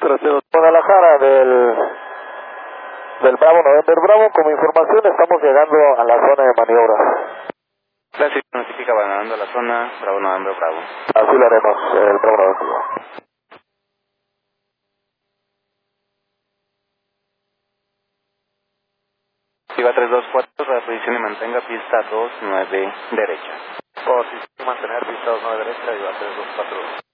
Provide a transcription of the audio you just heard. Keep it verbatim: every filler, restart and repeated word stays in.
Guadalajara del, del Bravo November Bravo, como información estamos llegando a la zona de maniobras. Gracias, notifica abandonando la zona, Bravo November Bravo. Así lo haremos, el Bravo November Bravo. Iba tres dos cuatro, reposición y mantenga pista dos nueve derecha. Posición mantener pista dos nueve derecha, iba tres dos cuatro.